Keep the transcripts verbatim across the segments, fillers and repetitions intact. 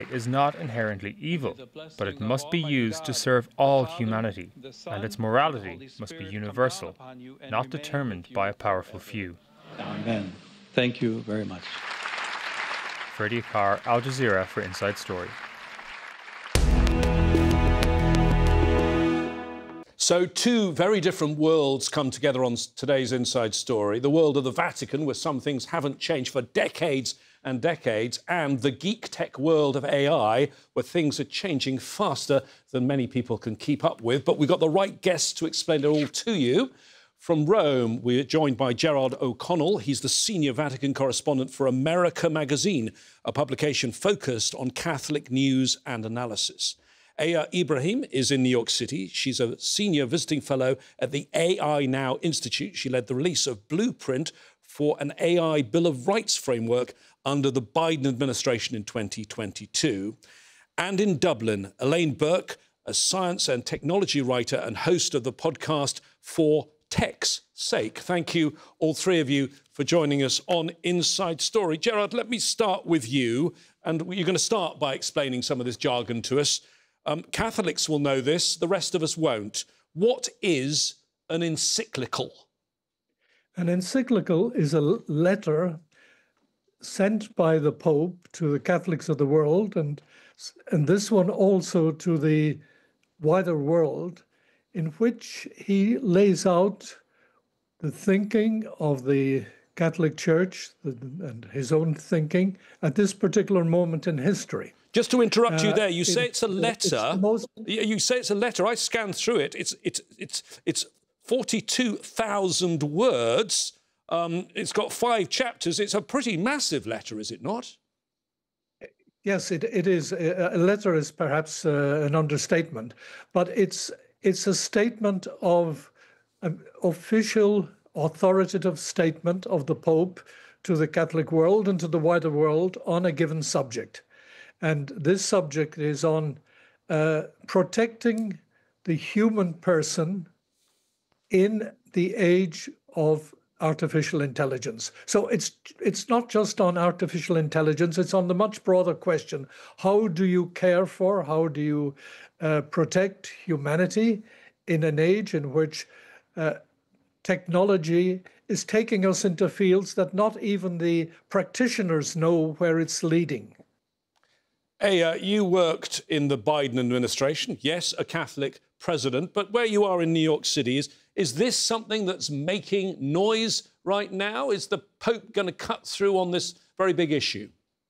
is not inherently evil, but it must be used to serve all humanity, and its morality must be universal, not determined by a powerful few. Amen. Thank you very much. Freddie Carr, Al Jazeera for Inside Story. So two very different worlds come together on today's Inside Story. The world of the Vatican, where some things haven't changed for decades and decades, and the geek tech world of A I, where things are changing faster than many people can keep up with. But we've got the right guests to explain it all to you. From Rome, we're joined by Gerard O'Connell. He's the senior Vatican correspondent for America Magazine, a publication focused on Catholic news and analysis. Aya Ibrahim is in New York City. She's a senior visiting fellow at the A I Now Institute. She led the release of Blueprint for an A I Bill of Rights framework under the Biden administration in twenty twenty-two. And in Dublin, Elaine Burke, a science and technology writer and host of the podcast For Tech's Sake. Thank you, all three of you, for joining us on Inside Story. Gerard, let me start with you. And you're going to start by explaining some of this jargon to us. Um, Catholics will know this, the rest of us won't. What is an encyclical? An encyclical is a letter sent by the Pope to the Catholics of the world, and, and this one also to the wider world, in which he lays out the thinking of the Catholic Church and his own thinking at this particular moment in history. Just to interrupt you there, you say it, it's a letter. It's most... You say it's a letter. I scanned through it. It's it's it's it's forty-two thousand words. Um, it's got five chapters. It's a pretty massive letter, is it not? Yes, it it is. A letter is perhaps uh, an understatement, but it's it's a statement of an official, authoritative statement of the Pope to the Catholic world and to the wider world on a given subject. And this subject is on uh, protecting the human person in the age of artificial intelligence. So it's it's not just on artificial intelligence, it's on the much broader question. How do you care for, how do you uh, protect humanity in an age in which uh, technology is taking us into fields that not even the practitioners know where it's leading? Hey, uh, you worked in the Biden administration. Yes, a Catholic president, but where you are in New York City, is, is this something that's making noise right now? Is the Pope going to cut through on this very big issue?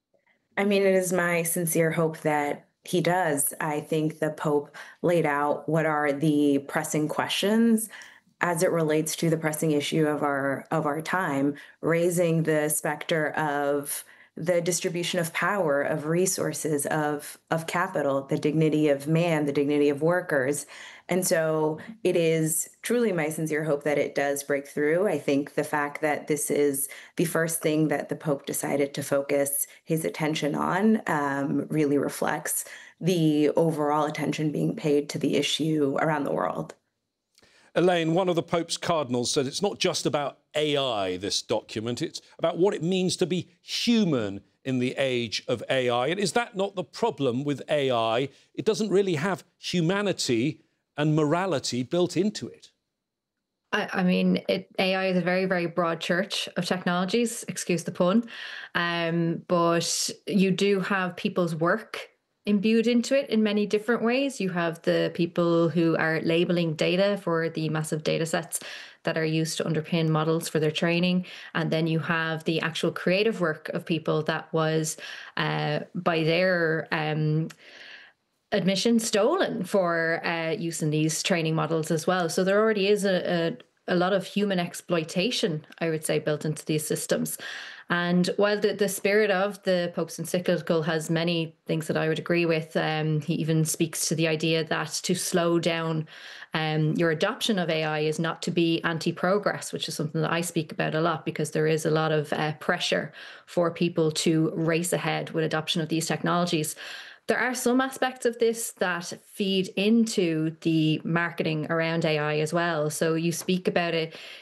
I mean, it is my sincere hope that he does. I think the Pope laid out what are the pressing questions as it relates to the pressing issue of our of our time, raising the specter of the distribution of power, of resources, of of capital, the dignity of man, the dignity of workers. And so it is truly my sincere hope that it does break through. I think the fact that this is the first thing that the Pope decided to focus his attention on um, really reflects the overall attention being paid to the issue around the world. Elaine, one of the Pope's cardinals said it's not just about A I, this document, it's about what it means to be human in the age of A I. And is that not the problem with A I? It doesn't really have humanity and morality built into it. I, I mean, it, A I is a very, very broad church of technologies, excuse the pun, um, but you do have people's work imbued into it in many different ways. You have the people who are labeling data for the massive data sets that are used to underpin models for their training. And then you have the actual creative work of people that was, uh, by their um, admission, stolen for uh, use in these training models as well. So there already is a, a a lot of human exploitation, I would say, built into these systems. And while the, the spirit of the Pope's encyclical has many things that I would agree with, um, he even speaks to the idea that to slow down um, your adoption of A I is not to be anti-progress, which is something that I speak about a lot, because there is a lot of uh, pressure for people to race ahead with adoption of these technologies. There are some aspects of this that feed into the marketing around A I as well. So you speak about it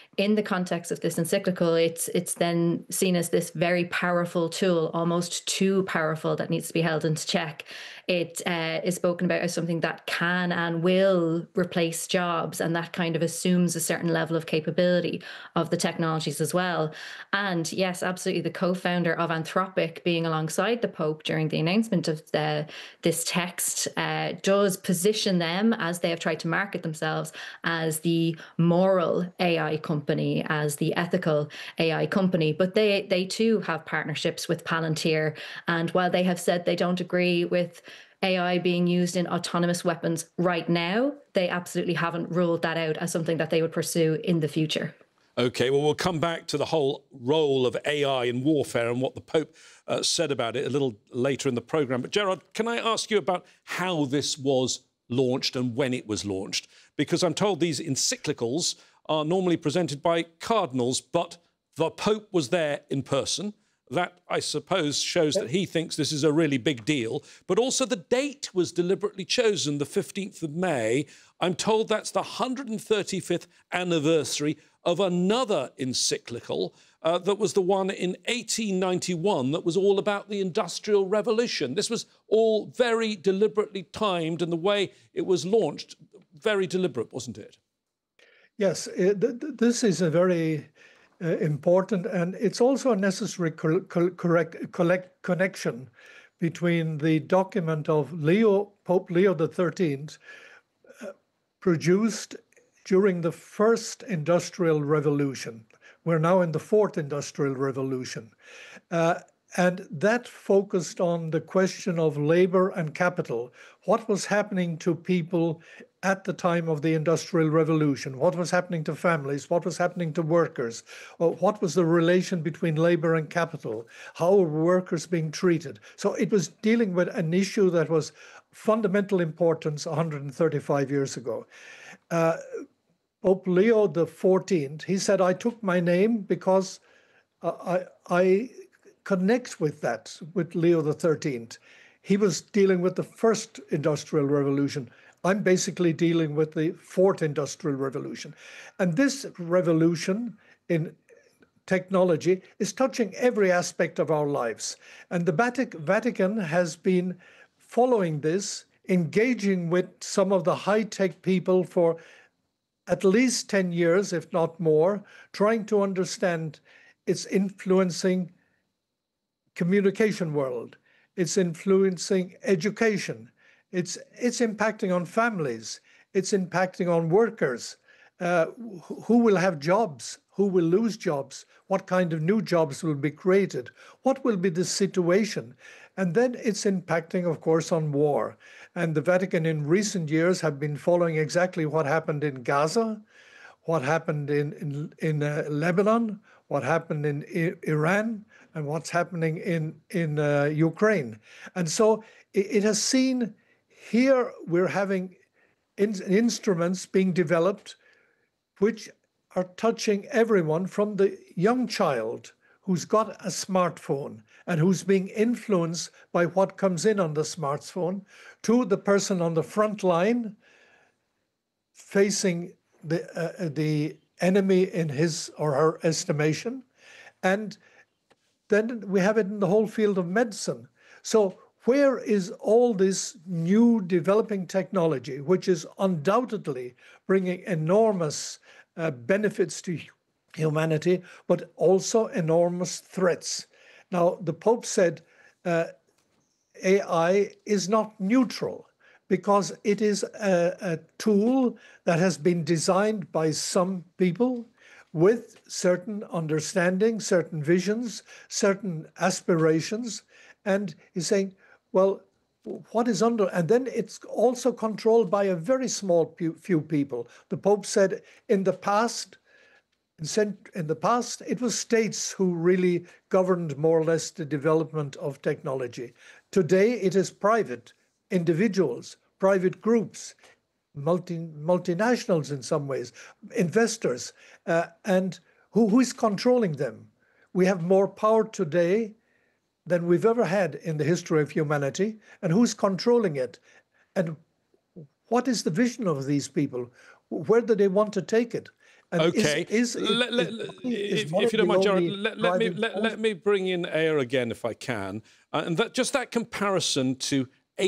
in the context of this encyclical, it's it's then seen as this very powerful tool, almost too powerful, that needs to be held into check. It uh, is spoken about as something that can and will replace jobs, and that kind of assumes a certain level of capability of the technologies as well. And yes, absolutely, the co-founder of Anthropic being alongside the Pope during the announcement of the, this text uh, does position them, as they have tried to market themselves, as the moral A I company, as the ethical A I company. But they, they too have partnerships with Palantir. And while they have said they don't agree with A I being used in autonomous weapons right now, they absolutely haven't ruled that out as something that they would pursue in the future. OK, well, we'll come back to the whole role of A I in warfare and what the Pope uh, said about it a little later in the programme. But, Gerard, can I ask you about how this was launched and when it was launched? Because I'm told these encyclicals are normally presented by cardinals, but the Pope was there in person. That, I suppose, shows that he thinks this is a really big deal. But also the date was deliberately chosen, the fifteenth of May. I'm told that's the one hundred thirty-fifth anniversary of another encyclical uh, that was the one in eighteen ninety-one that was all about the Industrial Revolution. This was all very deliberately timed, and the way it was launched, very deliberate, wasn't it? Yes, it, th th this is a very uh, important, and it's also a necessary co co correct collect connection between the document of Leo, Pope Leo the thirteenth, uh, produced during the first industrial revolution. We're now in the fourth industrial revolution. Uh, and that focused on the question of labor and capital. What was happening to people at the time of the Industrial Revolution? What was happening to families? What was happening to workers? Well, what was the relation between labor and capital? How were workers being treated? So it was dealing with an issue that was fundamental importance one hundred thirty-five years ago. Uh, Pope Leo the fourteenth, he said, I took my name because uh, I, I connect with that, with Leo the thirteenth. He was dealing with the first industrial revolution. I'm basically dealing with the fourth industrial revolution. And this revolution in technology is touching every aspect of our lives. And the Vatican has been following this, engaging with some of the high-tech people for at least ten years, if not more, trying to understand it's influencing communication world, it's influencing education, it's it's impacting on families, it's impacting on workers, uh, who will have jobs, who will lose jobs, what kind of new jobs will be created, what will be the situation. And then it's impacting, of course, on war. And the Vatican in recent years have been following exactly what happened in Gaza, what happened in, in, in uh, Lebanon, what happened in I Iran, and what's happening in, in uh, Ukraine. And so it, it has seen, here we're having in, instruments being developed which are touching everyone, from the young child who's got a smartphone and who's being influenced by what comes in on the smartphone, to the person on the front line facing the, uh, the enemy in his or her estimation. And then we have it in the whole field of medicine. So where is all this new developing technology, which is undoubtedly bringing enormous uh, benefits to humanity, but also enormous threats? Now, the Pope said uh, A I is not neutral, because it is a, a tool that has been designed by some people with certain understanding, certain visions, certain aspirations. And he's saying, well, what is under, and then it's also controlled by a very small few people. The Pope said in the past, in the past, it was states who really governed more or less the development of technology. Today, it is private individuals, private groups, multi, multinationals in some ways, investors, uh, and who, who is controlling them? We have more power today than we've ever had in the history of humanity, and who's controlling it? And what is the vision of these people? Where do they want to take it? And Okay. Is, is, let, let, is, if, is if you don't mind, Jared, let, let, me, driving let, force? let me bring in Aya again, if I can. Uh, and that, just that comparison to